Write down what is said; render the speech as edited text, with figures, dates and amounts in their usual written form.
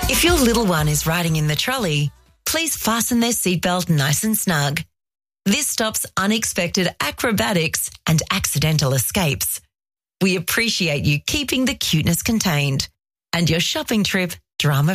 If your little one is riding in the trolley, please fasten their seatbelt nice and snug. This stops unexpected acrobatics and accidental escapes. We appreciate you keeping the cuteness contained and your shopping trip drama